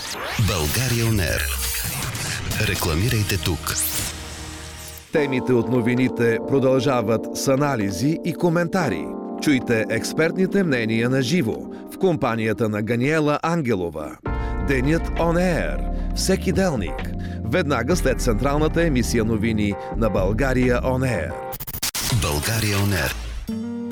България On Air. Рекламирайте тук. Темите от новините продължават с анализи и коментари. Чуйте експертните мнения на живо в компанията на Ганиела Ангелова. Денят On Air. Всеки делник. Веднага след централната емисия новини на България On Air. България On Air.